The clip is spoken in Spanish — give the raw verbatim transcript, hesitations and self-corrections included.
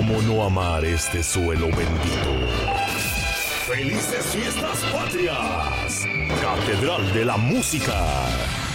¿Cómo no amar este suelo bendito? ¡Felices Fiestas Patrias! Catedral de la Música.